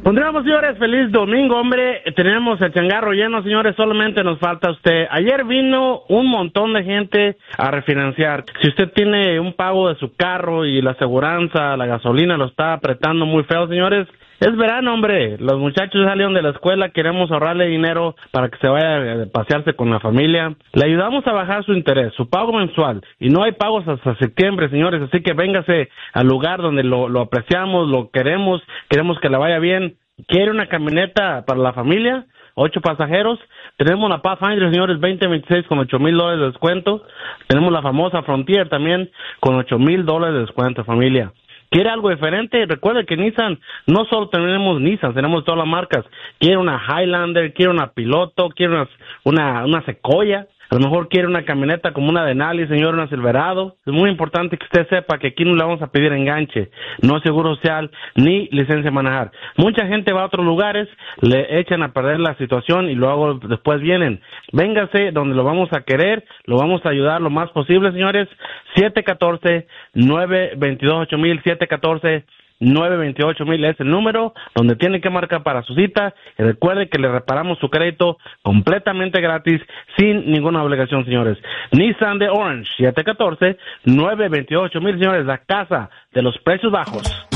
Pondríamos, señores, feliz domingo, hombre. Tenemos el changarro lleno, señores, solamente nos falta usted. Ayer vino un montón de gente a refinanciar. Si usted tiene un pago de su carro y la aseguranza, la gasolina lo está apretando muy feo, señores, es verano, hombre. Los muchachos salieron de la escuela, queremos ahorrarle dinero para que se vaya a pasearse con la familia. Le ayudamos a bajar su interés, su pago mensual. Y no hay pagos hasta septiembre, señores. Así que véngase al lugar donde lo apreciamos, lo queremos que le vaya bien. ¿Quiere una camioneta para la familia? 8 pasajeros. Tenemos la Pathfinder, señores, 2026 con $8,000 de descuento. Tenemos la famosa Frontier también con $8,000 de descuento, familia. ¿Quiere algo diferente? Recuerde que Nissan, no solo tenemos Nissan, tenemos todas las marcas. ¿Quiere una Highlander? ¿Quiere una Piloto? ¿Quiere una Sequoia? A lo mejor quiere una camioneta como una Denali, señor, una Silverado. Es muy importante que usted sepa que aquí no le vamos a pedir enganche, no seguro social, ni licencia de manejar. Mucha gente va a otros lugares, le echan a perder la situación y luego después vienen. Véngase donde lo vamos a querer, lo vamos a ayudar lo más posible, señores. 714-922-8000, 714-928,000 es el número donde tiene que marcar para su cita. Y recuerde que le reparamos su crédito completamente gratis, sin ninguna obligación, señores. Nissan de Orange, 714-928,000, señores, la casa de los precios bajos.